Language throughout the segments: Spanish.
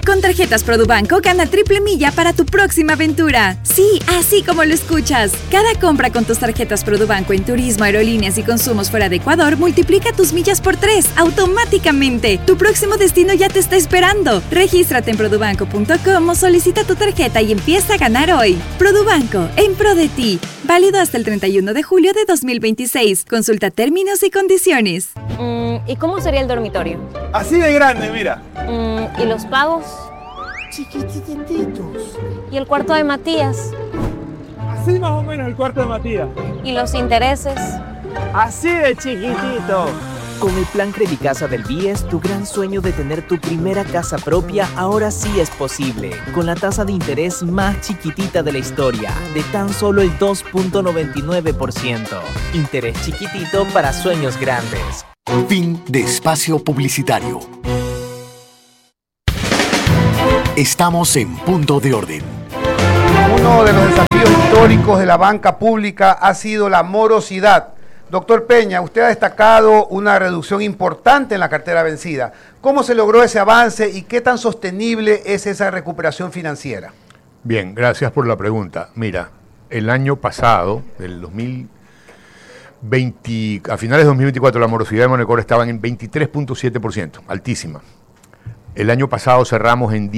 Con tarjetas Produbanco gana triple milla para tu próxima aventura. Sí, así como lo escuchas. Cada compra con tus tarjetas Produbanco en turismo, aerolíneas y consumos fuera de Ecuador multiplica tus millas por 3 automáticamente. Tu próximo destino ya te está esperando. Regístrate en produbanco.com o solicita tu tarjeta y empieza a ganar hoy. Produbanco, en pro de ti. Válido hasta el 31 de julio de 2026. Consulta términos y condiciones. ¿Y cómo sería el dormitorio? Así de grande, mira. ¿Y los pagos? Chiquitititos. ¿Y el cuarto de Matías? Así más o menos el cuarto de Matías. ¿Y los intereses? Así de chiquitito. Con el plan Credicasa del BIES, tu gran sueño de tener tu primera casa propia ahora sí es posible. Con la tasa de interés más chiquitita de la historia, de tan solo el 2.99%. Interés chiquitito para sueños grandes. Fin de espacio publicitario. Estamos en Punto de Orden. Uno de los desafíos históricos de la banca pública ha sido la morosidad. Doctor Peña, usted ha destacado una reducción importante en la cartera vencida. ¿Cómo se logró ese avance y qué tan sostenible es esa recuperación financiera? Bien, gracias por la pregunta. Mira, el año pasado, el 2020, a finales de 2024, la morosidad de Monecor estaba en 23.7%, altísima. El año pasado cerramos en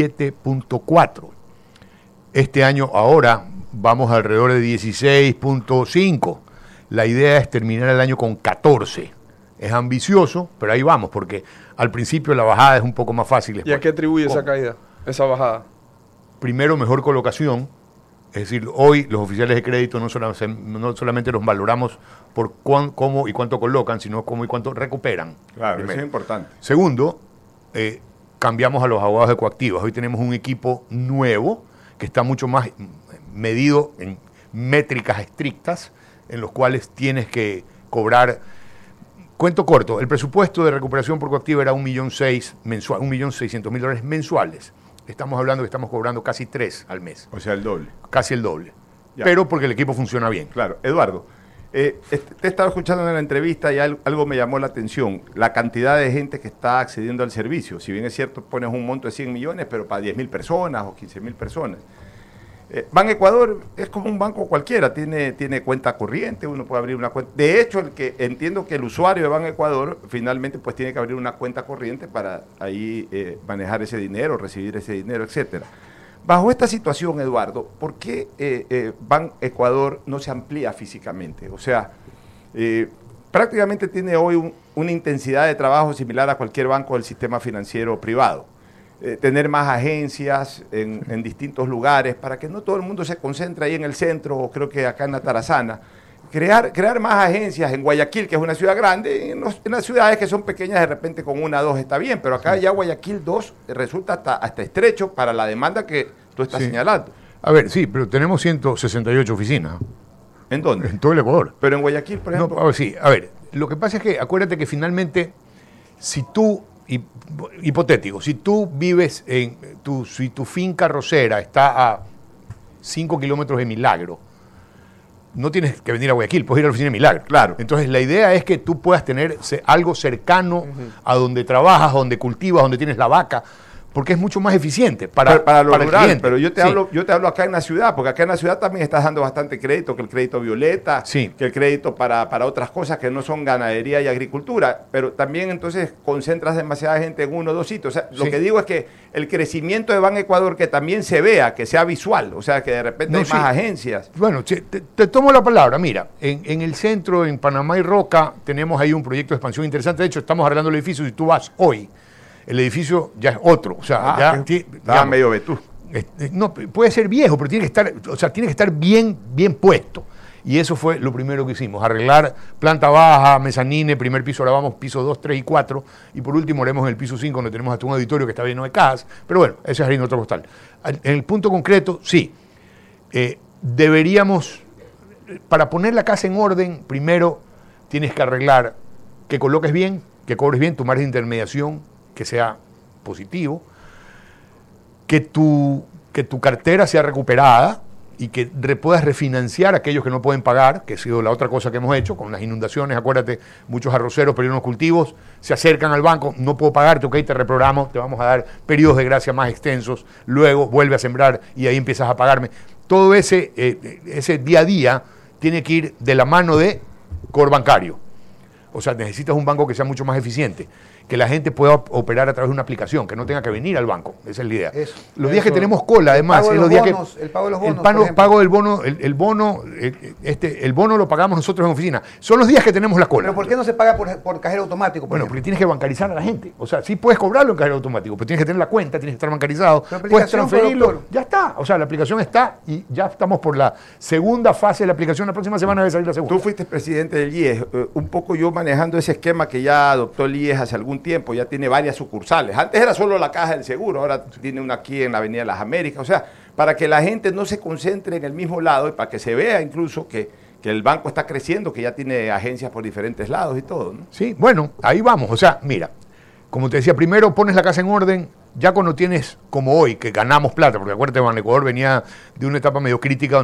17.4%. Este año, ahora, vamos alrededor de 16.5%. La idea es terminar el año con 14%. Es ambicioso, pero ahí vamos, porque al principio la bajada es un poco más fácil. ¿Y a qué atribuye esa caída, esa bajada? Primero, mejor colocación. Es decir, hoy los oficiales de crédito no solamente los valoramos por cómo y cuánto colocan, sino cómo y cuánto recuperan. Claro, primero. eso es importante. Segundo, cambiamos a los abogados de coactivas. Hoy tenemos un equipo nuevo que está mucho más medido en métricas estrictas, en los cuales tienes que cobrar. Cuento corto, el presupuesto de recuperación por coactiva era 1.600.000 mensual, $1.600.000 mensuales. Estamos hablando que estamos cobrando casi 3 al mes. O sea, el doble. Casi el doble. Ya. Pero porque el equipo funciona bien. Claro. Eduardo, te estaba escuchando en la entrevista y algo me llamó la atención. La cantidad de gente que está accediendo al servicio. Si bien es cierto, pones un monto de 100 millones, pero para 10.000 personas o 15.000 personas. Ban Ecuador es como un banco cualquiera, tiene cuenta corriente, uno puede abrir una cuenta. De hecho, entiendo que el usuario de Ban Ecuador finalmente pues tiene que abrir una cuenta corriente para ahí manejar ese dinero, recibir ese dinero, etcétera. Bajo esta situación, Eduardo, ¿por qué Ban Ecuador no se amplía físicamente? O sea, prácticamente tiene hoy una intensidad de trabajo similar a cualquier banco del sistema financiero privado. Tener más agencias en distintos lugares para que no todo el mundo se concentre ahí en el centro, o creo que acá en la Tarazana. Crear más agencias en Guayaquil, que es una ciudad grande, en las ciudades que son pequeñas de repente con 1 o 2 está bien, pero acá ya Guayaquil 2 resulta hasta estrecho para la demanda que tú estás señalando. A ver, sí, pero tenemos 168 oficinas. ¿En dónde? En todo el Ecuador. Pero en Guayaquil, por ejemplo. No, sí, a ver, lo que pasa es que acuérdate que finalmente, si tú, hipotético, si tú vives si tu finca arrocera está a 5 kilómetros de Milagro, no tienes que venir a Guayaquil, puedes ir a la oficina de Milagro. Claro. Entonces la idea es que tú puedas tener algo cercano a donde trabajas, a donde cultivas, donde tienes la vaca, porque es mucho más eficiente para lo el rural, cliente. pero yo te hablo acá en la ciudad, porque acá en la ciudad también estás dando bastante crédito, que el crédito violeta, que el crédito para otras cosas que no son ganadería y agricultura, pero también entonces concentras demasiada gente en 1 o 2 sitios. O sea, lo que digo es que el crecimiento de Ban Ecuador que también se vea, que sea visual, o sea, que de repente hay más agencias. Bueno, te tomo la palabra. Mira, en el centro, en Panamá y Roca, tenemos ahí un proyecto de expansión interesante. De hecho, estamos arreglando el edificio. Si tú vas hoy, el edificio ya es otro, o sea, ya medio vetú. No, puede ser viejo, pero tiene que estar bien puesto. Y eso fue lo primero que hicimos, arreglar planta baja, mezanine, primer piso, ahora vamos piso 2, 3 y 4, y por último haremos en el piso 5, donde tenemos hasta un auditorio que está lleno de cajas, pero bueno, ese es harina otro costal. En el punto concreto, sí, deberíamos, para poner la casa en orden, primero tienes que arreglar que coloques bien, que cobres bien, tu margen de intermediación, que sea positivo, que tu cartera sea recuperada, y que puedas refinanciar a aquellos que no pueden pagar, que ha sido la otra cosa que hemos hecho con las inundaciones. Acuérdate, muchos arroceros perdieron los cultivos, se acercan al banco, no puedo pagarte, ok, te reprogramo, te vamos a dar periodos de gracia más extensos, luego vuelve a sembrar y ahí empiezas a pagarme. Todo ese día a día tiene que ir de la mano de core bancario. O sea, necesitas un banco que sea mucho más eficiente, que la gente pueda operar a través de una aplicación, que no tenga que venir al banco. Esa es la idea. Los días que tenemos cola, además, es los días el pago de los bonos. El pago del bono, el bono lo pagamos nosotros en oficina. Son los días que tenemos la cola. ¿Pero por qué no se paga por cajero automático? Bueno, porque tienes que bancarizar a la gente. O sea, sí puedes cobrarlo en cajero automático, pero tienes que tener la cuenta, tienes que estar bancarizado, puedes transferirlo. Ya está. O sea, la aplicación está y ya estamos por la segunda fase de la aplicación. La próxima semana debe salir la segunda. Tú fuiste presidente del IES. Un poco yo manejando ese esquema que ya adoptó el IES hace algún tiempo, ya tiene varias sucursales. Antes era solo la Caja del Seguro, ahora tiene una aquí en la Avenida de las Américas. O sea, para que la gente no se concentre en el mismo lado y para que se vea incluso que el banco está creciendo, que ya tiene agencias por diferentes lados y todo, ¿no? Sí, bueno, ahí vamos. O sea, mira, como te decía, primero pones la casa en orden, ya cuando tienes, como hoy, que ganamos plata, porque acuérdate, Banecuador venía de una etapa medio crítica donde